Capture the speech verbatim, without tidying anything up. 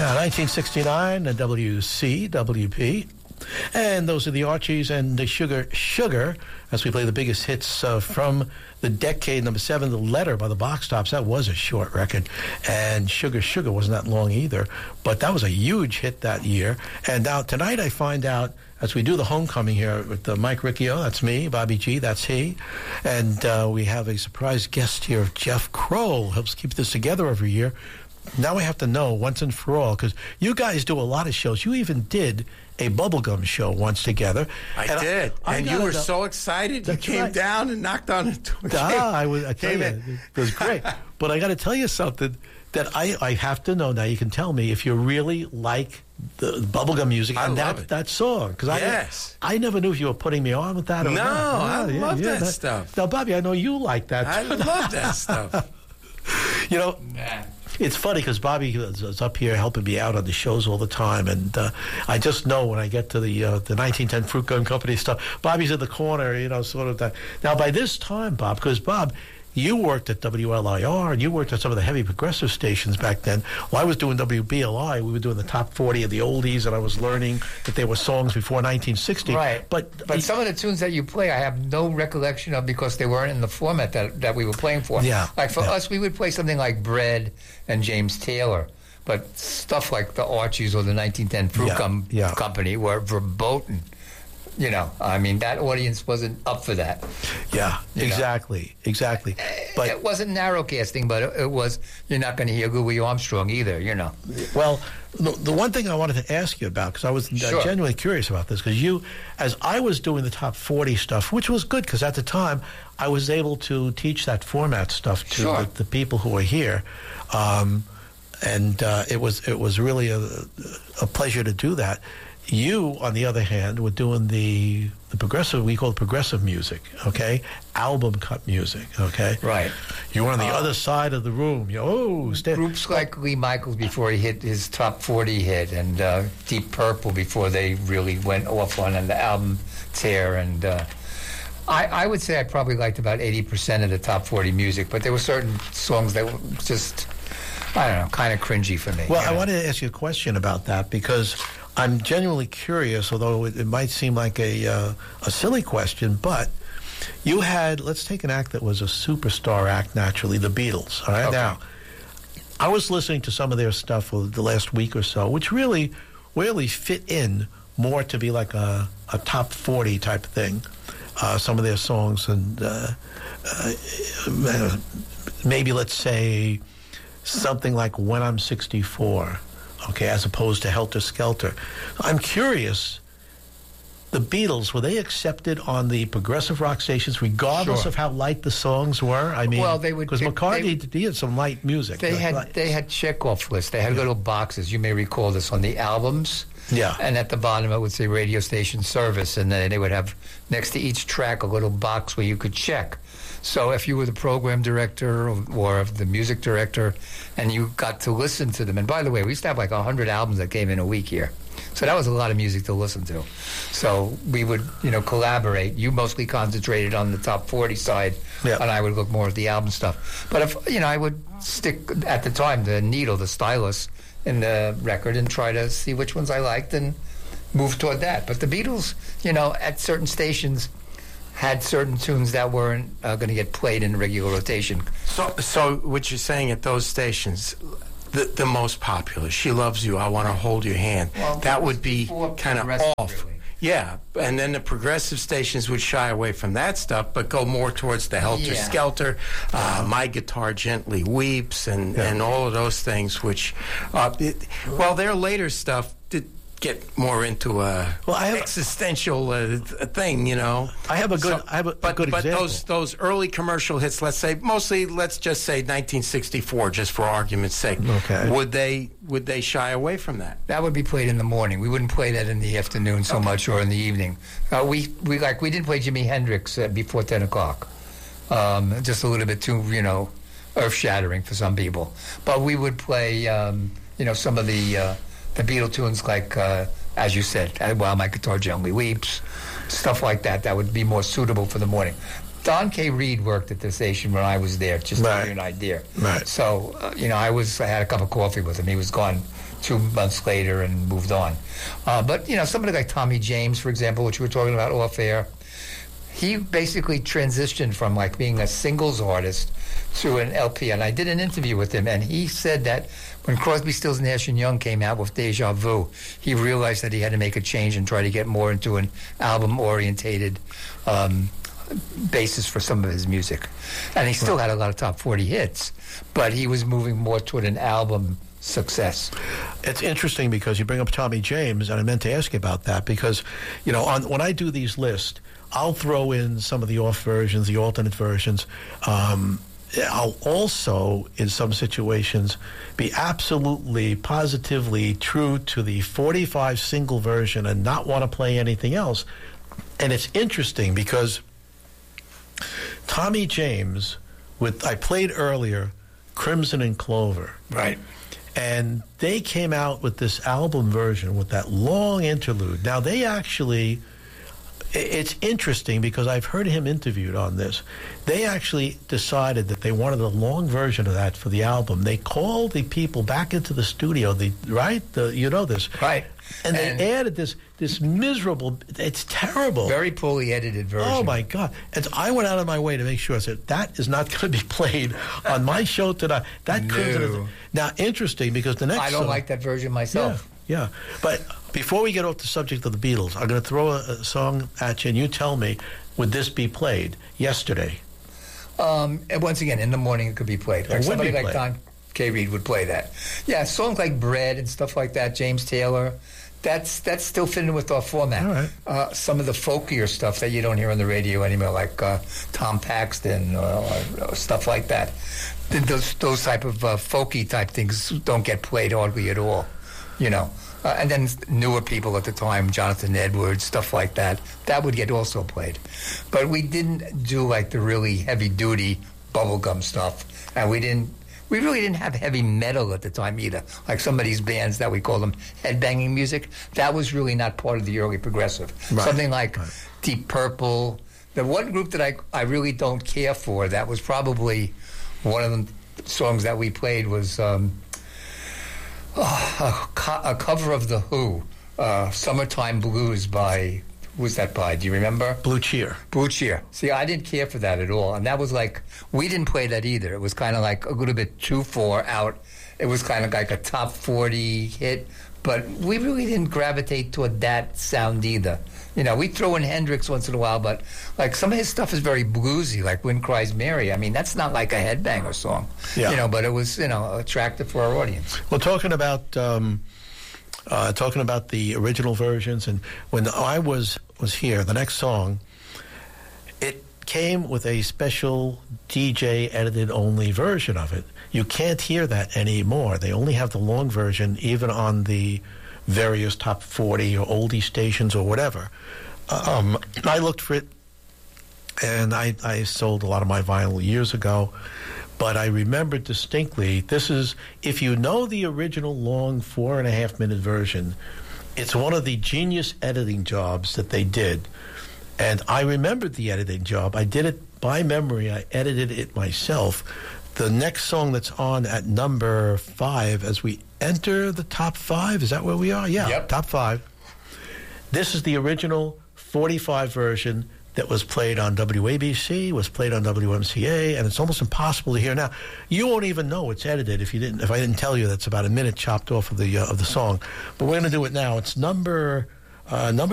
Yeah, nineteen sixty-nine, the W C W P. And those are the Archies and the Sugar Sugar, as we play the biggest hits uh, from the decade. Number seven, The Letter by the Box Tops. That was a short record. And Sugar Sugar wasn't that long either. But that was a huge hit that year. And now tonight I find out, as we do the homecoming here with uh, Mike Riccio, that's me, Bobby G, that's he. And uh, we have a surprise guest here, Jeff Kroll, helps keep this together every year. Now we have to know once and for all, because you guys do a lot of shows. You even did a bubblegum show once together. I and did. I, I and you were know. so excited. You came right. down and knocked on the door. Ah, I, was, I tell Came you, in. it was great. But I got to tell you something that I, I have to know now. You can tell me if you really like the bubblegum music I and love that, it. that song. Because Yes. I, I never knew if you were putting me on with that or No, not. I Yeah, love yeah, that stuff. Now, Bobby, I know you like that. I love that stuff. You know, Nah. it's funny because Bobby is, is up here helping me out on the shows all the time, and uh, I just know when I get to the uh, the nineteen ten Fruit Gun Company stuff, Bobby's in the corner, you know, sort of that. Now, by this time, Bob, because Bob, you worked at W L I R and you worked at some of the heavy progressive stations back then. Well, I was doing W B L I. We were doing the top forty of the oldies, and I was learning that there were songs before nineteen sixty. Right. But, But some of the tunes that you play, I have no recollection of because they weren't in the format that, that we were playing for. Yeah, Like for yeah. us, we would play something like Bread and James Taylor. But stuff like the Archies or the nineteen ten Fruit Yeah, Gum yeah. Company were verboten. You know, I mean, that audience wasn't up for that. yeah, You know. exactly, exactly. But It wasn't narrowcasting, but it, it was, you're not going to hear Louis Armstrong either, you know. Well, the, the one thing I wanted to ask you about, because I was uh, Sure. genuinely curious about this, because you, as I was doing the top forty stuff, which was good, because at the time I was able to teach that format stuff to Sure. the, the people who are here, um, and uh, it was it was really a, a pleasure to do that. You, on the other hand, were doing the the progressive, we call it progressive music, okay? Album cut music, okay? Right. You were on the Uh, other side of the room. You oh, stand. Groups like Lee Michaels before he hit his top forty hit, and uh, Deep Purple before they really went off on an album tear. And uh, I, I would say I probably liked about eighty percent of the top forty music, but there were certain songs that were just, I don't know, kind of cringy for me. Well, you I know? wanted to ask you a question about that because I'm genuinely curious, although it, it might seem like a uh, a silly question, but you had, let's take an act that was a superstar act, naturally, the Beatles. All right, Okay. now, I was listening to some of their stuff over the last week or so, which really, really fit in more to be like a, a top forty type thing. Uh, some of their songs, and uh, uh, maybe let's say something like When I'm sixty-four. Okay, as opposed to Helter Skelter. I'm curious, the Beatles, were they accepted on the progressive rock stations regardless Sure. of how light the songs were? I mean, Well, they would because pick- McCartney, they- he had some light music. They Like, had like- they had check-off lists. They had little boxes. You may recall this on the albums. Yeah. And at the bottom it would say radio station service, and then they would have next to each track a little box where you could check. So if you were the program director or, or the music director, and you got to listen to them. And by the way, we used to have like a hundred albums that came in a week here. So that was a lot of music to listen to. So we would, you know, collaborate. You mostly concentrated on the top forty side, Yeah. and I would look more at the album stuff. But if, you know, I would stick, at the time, the needle, the stylus in the record and try to see which ones I liked and move toward that. But the Beatles, you know, at certain stations had certain tunes that weren't uh, going to get played in regular rotation. So, so what you're saying at those stations, the the most popular, She Loves You, I Want to Hold Your Hand, Well, that would be before kind of progressive, off. really. Yeah, and then the progressive stations would shy away from that stuff, but go more towards the Helter Yeah. Skelter, uh, My Guitar Gently Weeps, and, Yeah. and all of those things, which, uh, it, well, their later stuff did get more into a Well, I have- existential uh, th- thing, you know. I have a good, So- I have a, a but, good but example. those those early commercial hits, let's say, mostly, let's just say nineteen sixty-four, just for argument's sake. Okay. Would they would they shy away from that? That would be played in the morning. We wouldn't play that in the afternoon so much, or in the evening. Uh, we we like we didn't play Jimi Hendrix uh, before ten o'clock. Um, just a little bit too, you know, earth shattering for some people. But we would play, um, you know, some of the uh, the Beatle tunes, like uh, as you said, "While My Guitar Gently Weeps," stuff like that. That would be more suitable for the morning. Don K. Reed worked at the station when I was there, just to Right. give you an idea. Right. So, uh, you know, I was I had a cup of coffee with him. He was gone two months later and moved on. Uh, but, you know, somebody like Tommy James, for example, which we were talking about off air, he basically transitioned from, like, being a singles artist to an L P. And I did an interview with him, and he said that when Crosby, Stills, Nash and Young came out with Deja Vu, he realized that he had to make a change and try to get more into an album-orientated um, basis for some of his music. And he still had a lot of top forty hits, but he was moving more toward an album success. It's interesting because you bring up Tommy James, and I meant to ask you about that because, you know, on, when I do these lists, I'll throw in some of the off versions, the alternate versions. Um, I'll also, in some situations, be absolutely, positively true to the forty-five single version and not want to play anything else. And it's interesting because Tommy James, with I played earlier, Crimson and Clover. Right. And they came out with this album version with that long interlude. Now, they actually, it's interesting because I've heard him interviewed on this. They actually decided that they wanted a long version of that for the album. They called the people back into the studio, the, right? The, you know this. Right. And they And- added this this miserable, it's terrible. Very poorly edited version. Oh, my God. And so I went out of my way to make sure. I said, that is not going to be played on my show tonight. That No. Crimson. Now, interesting, because the next I don't song, like that version yeah, myself. yeah. But before we get off the subject of the Beatles, I'm going to throw a, a song at you, and you tell me, would this be played yesterday? Um, and once again, in the morning it could be played. Like would somebody be like played. Don K. Reed would play that. Yeah, songs like Bread and stuff like that, James Taylor, that's that's still fitting with our format. All right. Uh, some of the folkier stuff that you don't hear on the radio anymore, like uh, Tom Paxton or, or, or stuff like that. Th- Those those type of uh, folky type things don't get played hardly at all, you know. Uh, and then newer people at the time, Jonathan Edwards, stuff like that, that would get also played. But we didn't do like the really heavy duty bubblegum stuff, and we didn't. We really didn't have heavy metal at the time either. Like some of these bands that we call them headbanging music, that was really not part of the early progressive. Right. Something like Deep Purple. The one group that I I really don't care for, that was probably one of the songs that we played was um, oh, a, co- a cover of The Who, uh, Summertime Blues by, who was that by? Do you remember? Blue Cheer. Blue Cheer. See, I didn't care for that at all. And that was like, we didn't play that either. It was kind of like a little bit too far out. It was kind of like a top forty hit. But we really didn't gravitate toward that sound either. You know, we throw in Hendrix once in a while, but like some of his stuff is very bluesy, like Wind Cries Mary. I mean, that's not like a headbanger song. Yeah. You know, but it was, you know, attractive for our audience. Well, talking about um, uh, talking about the original versions, and when I was was here, the next song, it came with a special D J edited only version of it. You can't hear that anymore. They only have the long version, even on the various top forty or oldie stations or whatever. Um, I looked for it, and I, I sold a lot of my vinyl years ago. But I remember distinctly, this is, if you know the original long four and a half minute version, it's one of the genius editing jobs that they did. And I remembered the editing job. I did it by memory. I edited it myself. The next song that's on at number five, as we enter the top five, is that where we are? Yeah, Yep. top five. This is the original forty-five version that was played on W A B C, was played on W M C A, and it's almost impossible to hear now. You won't even know it's edited if you didn't. If I didn't tell you, that's about a minute chopped off of the uh, of the song. But we're going to do it now. It's number uh, number.